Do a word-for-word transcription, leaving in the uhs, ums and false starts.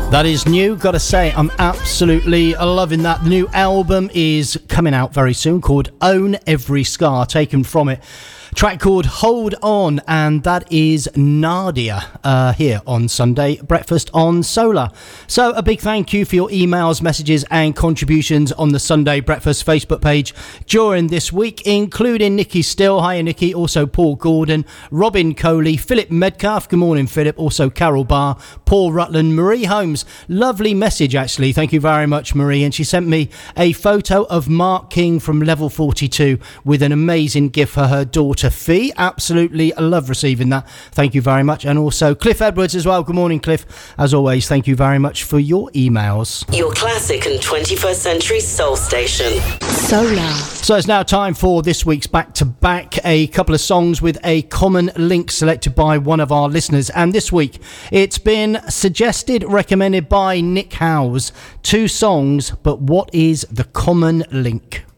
That is new, gotta say, I'm absolutely loving that. The new album is coming out very soon, called Own Every Scar, taken from it. Track called Hold On, and that is Nadia uh, here on Sunday Breakfast on Solar. So a big thank you for your emails, messages and contributions on the Sunday Breakfast Facebook page during this week, including Nikki Still. Hi Nikki, also Paul Gordon, Robin Coley, Philip Medcalf, good morning Philip, also Carol Barr, Paul Rutland, Marie Holmes. Lovely message actually, thank you very much Marie, and she sent me a photo of Mark King from Level forty-two with an amazing gift for her daughter Fee. Absolutely love receiving that, thank you very much. And also Cliff Edwards as well, good morning Cliff, as always thank you very much for your emails. Your classic and twenty-first century soul station, Solar. So it's now time for this week's back to back, a couple of songs with a common link selected by one of our listeners, and this week it's been suggested, recommended by Nick Howes. Two songs, but what is the common link?